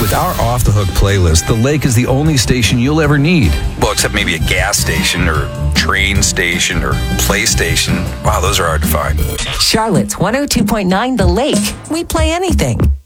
With our Off the Hook playlist, the lake is the only station you'll ever need. Well, except maybe a gas station or train station or PlayStation. Wow, those are hard to find. Charlotte's 102.9 The Lake. We play anything.